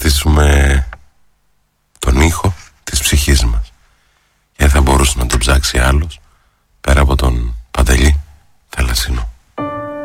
αναζητήσουμε τον ήχο της ψυχής μας. Και δεν θα μπορούσε να τον ψάξει άλλος.